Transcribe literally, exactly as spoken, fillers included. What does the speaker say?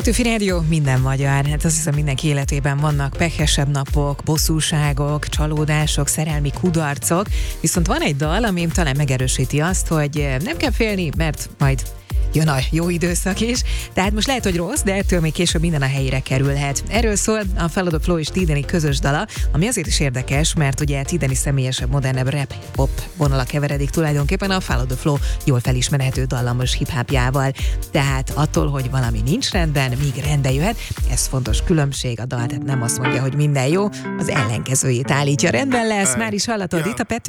Petőfi Rádió, minden magyar. Hát azt hiszem, mindenki életében vannak pehesebb napok, bosszúságok, csalódások, szerelmi kudarcok. Viszont van egy dal, ami talán megerősíti azt, hogy nem kell félni, mert majd jön a jó időszak is. Tehát most lehet, hogy rossz, de ettől még később minden a helyére kerülhet. Erről szól a Follow the Flow és T-Deni közös dala, ami azért is érdekes, mert ugye T-Deni személyesebb, modernebb rap-hop vonala keveredik tulajdonképpen a Follow the Flow jól felismerhető dallamos hip-hopjával. Tehát attól, hogy valami nincs rendben, míg rendbe jöhet, ez fontos különbség a dal, tehát nem azt mondja, hogy minden jó, az ellenkezőjét állítja. Rendben lesz, már is hallatod itt a Pető